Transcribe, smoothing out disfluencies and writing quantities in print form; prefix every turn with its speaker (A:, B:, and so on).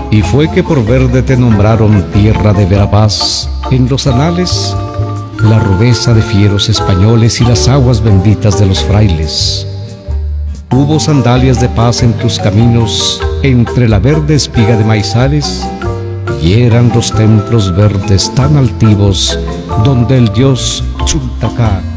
A: Y fue que por verde te nombraron tierra de Verapaz en los anales, la rudeza de fieros españoles y las aguas benditas de los frailes. Hubo sandalias de paz en tus caminos, entre la verde espiga de maizales, y eran los templos verdes tan altivos, donde el dios Chultacá